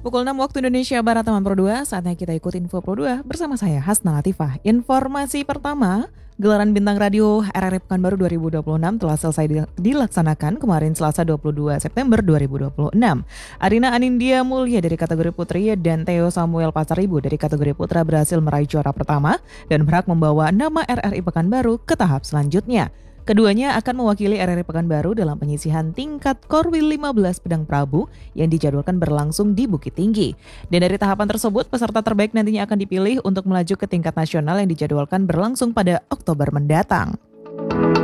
Pukul 6 waktu Indonesia Barat teman Pro 2, saatnya kita ikut Info Pro 2 bersama saya Hasna Latifah. Informasi pertama, gelaran bintang radio RRI Pekanbaru 2026 telah selesai dilaksanakan kemarin Selasa 22 September 2026. Arina Anindya Mulya dari kategori putri dan Theo Samuel Pasaribu dari kategori putra berhasil meraih juara pertama dan berhak membawa nama RRI Pekanbaru ke tahap selanjutnya. Keduanya akan mewakili RRI Pekanbaru dalam penyisihan tingkat Korwil 15 Pedang Prabu yang dijadwalkan berlangsung di Bukit Tinggi. Dan dari tahapan tersebut, peserta terbaik nantinya akan dipilih untuk melaju ke tingkat nasional yang dijadwalkan berlangsung pada Oktober mendatang.